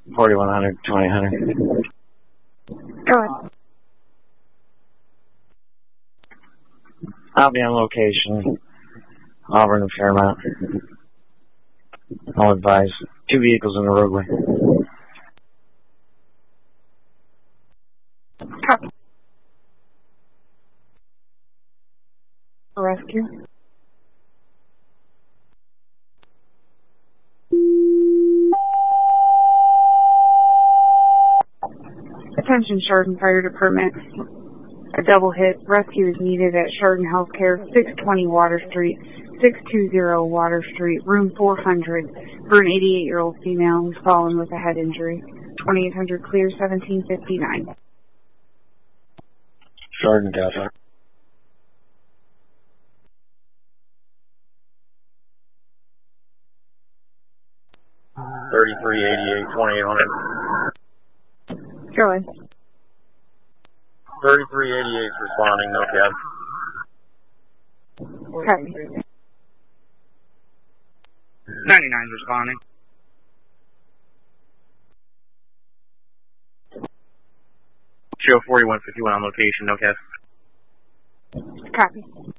4100, 2000. Go ahead. I'll be on location. Auburn and Fairmount. I'll advise. 2 vehicles in the roadway. Copy. Rescue. Attention Chardon Fire Department. A double hit. Rescue is needed at Chardon Healthcare, 620 Water Street, 620 Water Street, room 400, for an 88-year-old female who's fallen with a head injury. 2800 clear, 1759. Chardon Delta. $33.88, 2800. Go ahead. 3388 is responding, no cab. Copy. 99 is responding. Show 4151 on location, no cab. Copy.